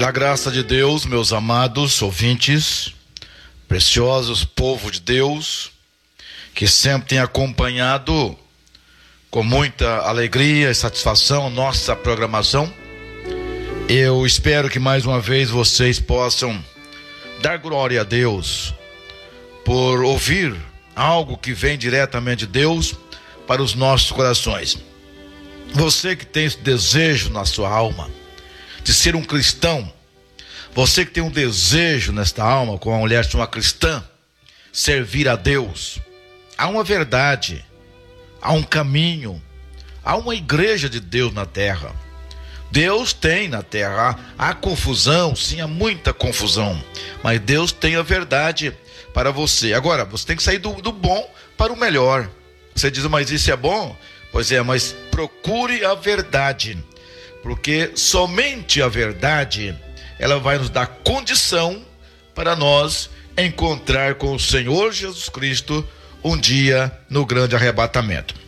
Pela graça de Deus, meus amados ouvintes, preciosos povo de Deus, que sempre tem acompanhado com muita alegria e satisfação nossa programação, eu espero que mais uma vez vocês possam dar glória a Deus por ouvir algo que vem diretamente de Deus para os nossos corações. Você que tem esse desejo na sua alma de ser um cristão, você que tem um desejo nesta alma, como a mulher ser uma cristã, servir a Deus, há uma verdade, há um caminho, há uma igreja de Deus na terra. Deus tem na terra, há confusão, sim, há muita confusão, mas Deus tem a verdade para você. Agora, você tem que sair do bom para o melhor. Você diz, mas isso é bom? Pois é, mas procure a verdade, porque somente a verdade, ela vai nos dar condição para nós encontrar com o Senhor Jesus Cristo um dia no grande arrebatamento.